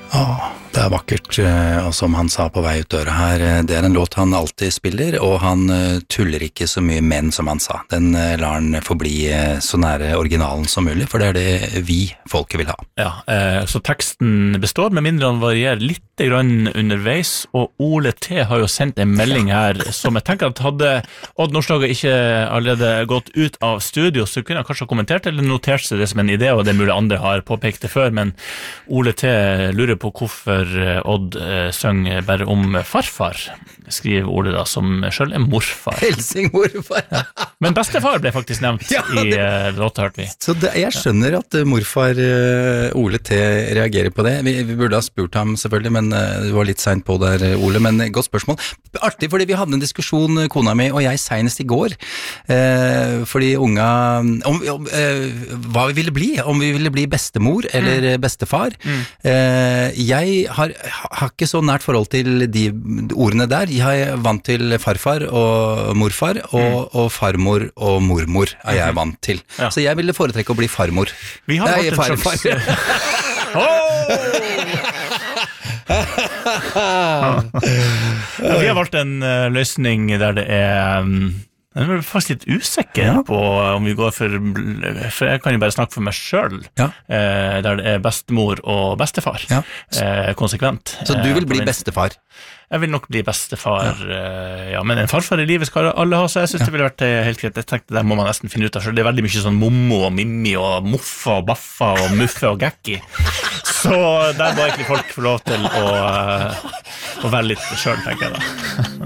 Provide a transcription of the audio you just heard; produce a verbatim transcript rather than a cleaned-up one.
Åh, det er vakkert, og som han sa på vei ut døra her, det er en låt han alltid spiller, og han tuller ikke så mye menn som han sa. Den lar han forbli så nære originalen som mulig, for det er det vi folket vil ha. Ja, så teksten består, med mindre han varierer litt grann underveis, og Ole T har jo sendt en melding her, som jeg tenker at hadde Odd Nordstoga ikke allerede gått ut av studio, så kunne han kanskje ha kommentert eller notert seg det som en idé, og det er mulig andre har påpekt det før, men Ole T lurer på hvorfor Odd eh, sønger bare om farfar, skriver Ole da, som selv er morfar. Helsing morfar! Ja. Men bestefar ble faktisk nevnt ja, det... i uh, låta, hørte vi. Så det, jeg skjønner at uh, morfar uh, Ole T reagerer på det. Vi, vi burde ha spurt ham selvfølgelig, men uh, det var litt sent på der, Ole, men uh, godt spørsmål. Artig, fordi vi hadde en diskusjon, uh, kona mi og jeg, senest i går, uh, fordi unga, om, om uh, hva vi ville bli, om vi ville bli bestemor eller mm. bestefar. Mm. Uh, jeg har, har ikke så nært forhold til de ordene der. Jeg er vant til farfar og morfar, og, mm. og farmor og mormor er jeg vant til. Ja. Så jeg ville foretrekke å bli farmor. Vi har Nei, vært en farfar. slags... oh! Vi har valgt en uh, løsning der det er... Um, Jeg er faktisk litt usikker ja. på om vi går for, for jeg kan jo bare snakke for meg selv, ja. eh, der det er bestemor og bestefar, ja. eh, konsekvent. Så du vil bli bestefar? Jeg vil nok bli bestefar, ja. Eh, ja, men en farfar i livet skal alle ha, så jeg synes ja. det ville vært helt greit. Jeg tenkte, det må man nesten finne ut av selv. Det er veldig mye sånn mommo og mimmi og moffa og baffa og muffe og gekki. Så der må egentlig folk få lov til å, å være litt selv, tenker jeg da.